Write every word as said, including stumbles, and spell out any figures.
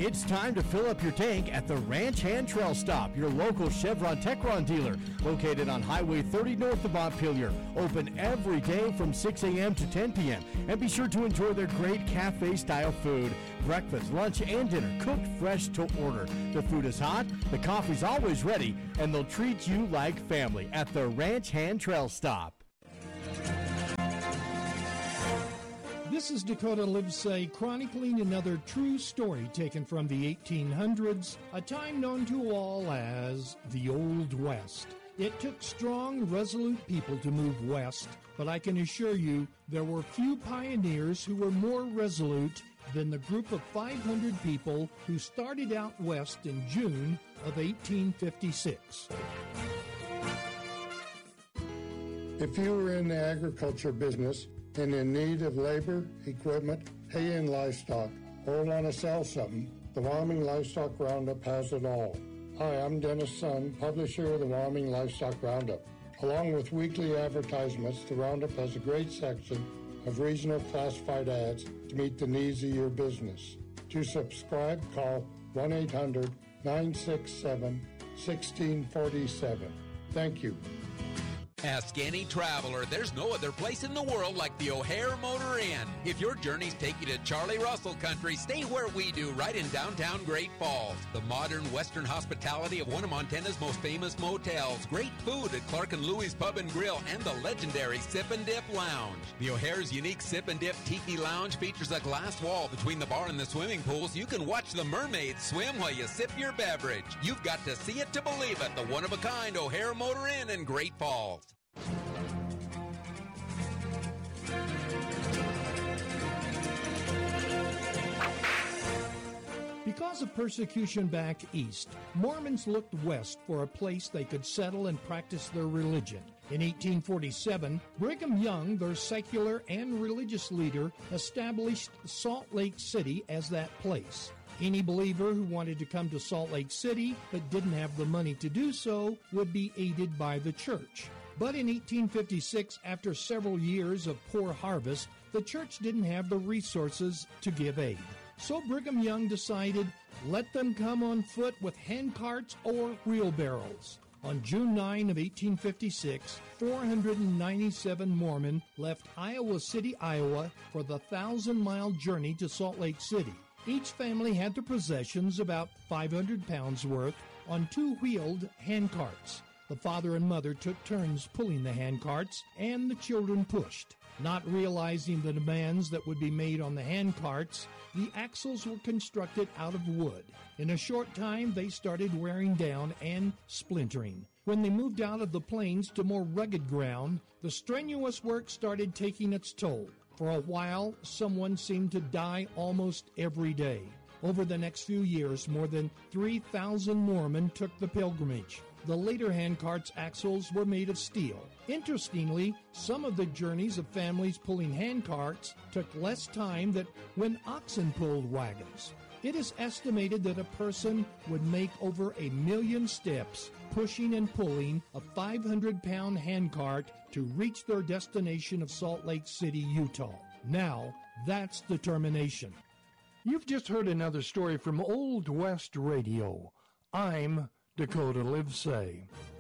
It's time to fill up your tank at the Ranch Hand Trail Stop, your local Chevron Techron dealer, located on Highway thirty north of Montpelier. Open every day from six a.m. to ten p.m. And be sure to enjoy their great cafe-style food. Breakfast, lunch, and dinner cooked fresh to order. The food is hot, the coffee's always ready, and they'll treat you like family at the Ranch Hand Trail Stop. This is Dakota Livesay chronicling another true story taken from the eighteen hundreds, a time known to all as the Old West. It took strong, resolute people to move west, but I can assure you there were few pioneers who were more resolute than the group of five hundred people who started out west in June of eighteen fifty-six. If you were in the agriculture business and in need of labor, equipment, hay, and livestock, or want to sell something, the Wyoming Livestock Roundup has it all. Hi, I'm Dennis Sun, publisher of the Wyoming Livestock Roundup. Along with weekly advertisements, the Roundup has a great section of regional classified ads to meet the needs of your business. To subscribe, call one eight hundred nine six seven one six four seven. Thank you. Ask any traveler. There's no other place in the world like the O'Hare Motor Inn. If your journeys take you to Charlie Russell country, stay where we do, right in downtown Great Falls. The modern Western hospitality of one of Montana's most famous motels. Great food at Clark and Louie's Pub and Grill and the legendary Sip and Dip Lounge. The O'Hare's unique Sip and Dip Tiki Lounge features a glass wall between the bar and the swimming pool so you can watch the mermaids swim while you sip your beverage. You've got to see it to believe it. The one-of-a-kind O'Hare Motor Inn in Great Falls. Because of persecution back east, Mormons looked west for a place they could settle and practice their religion. In eighteen forty-seven, Brigham Young, their secular and religious leader, established Salt Lake City as that place. Any believer who wanted to come to Salt Lake City but didn't have the money to do so would be aided by the church. But in eighteen fifty-six, after several years of poor harvest, the church didn't have the resources to give aid. So Brigham Young decided, let them come on foot with handcarts or wheelbarrows. On June ninth of eighteen fifty-six, four hundred ninety-seven Mormon left Iowa City, Iowa for the thousand-mile journey to Salt Lake City. Each family had their possessions, about five hundred pounds worth, on two-wheeled handcarts. The father and mother took turns pulling the handcarts, and the children pushed. Not realizing the demands that would be made on the handcarts, the axles were constructed out of wood. In a short time, they started wearing down and splintering. When they moved out of the plains to more rugged ground, the strenuous work started taking its toll. For a while, someone seemed to die almost every day. Over the next few years, more than three thousand Mormon took the pilgrimage. The later handcarts' axles were made of steel. Interestingly, some of the journeys of families pulling handcarts took less time than when oxen pulled wagons. It is estimated that a person would make over a million steps pushing and pulling a five hundred pound handcart to reach their destination of Salt Lake City, Utah. Now, that's determination. You've just heard another story from Old West Radio. I'm Dakota Livesay.